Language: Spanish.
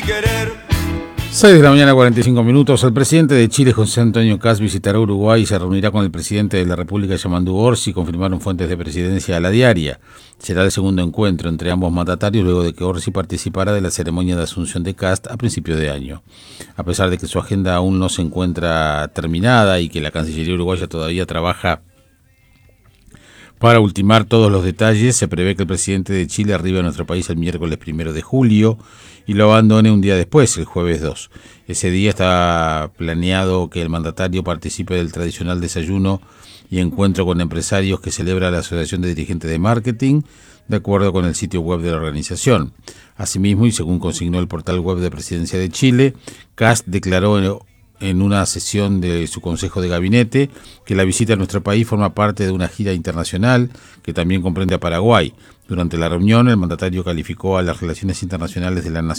6 de la mañana, 45 minutos. El presidente de Chile, José Antonio Kast, visitará Uruguay y se reunirá con el presidente de la República, Yamandu Orsi, confirmaron fuentes de presidencia a La Diaria. Será el segundo encuentro entre ambos mandatarios luego de que Orsi participará de la ceremonia de asunción de Kast a principio de año. A pesar de que su agenda aún no se encuentra terminada y que la Cancillería uruguaya todavía trabaja para ultimar todos los detalles, se prevé que el presidente de Chile arribe a nuestro país el miércoles 1 de julio y lo abandone un día después, el jueves 2. Ese día está planeado que el mandatario participe del tradicional desayuno y encuentro con empresarios que celebra la Asociación de Dirigentes de Marketing, de acuerdo con el sitio web de la organización. Asimismo, y según consignó el portal web de Presidencia de Chile, Kast declaró en una sesión de su Consejo de Gabinete que la visita a nuestro país forma parte de una gira internacional que también comprende a Paraguay. Durante la reunión, el mandatario calificó a las relaciones internacionales de la nación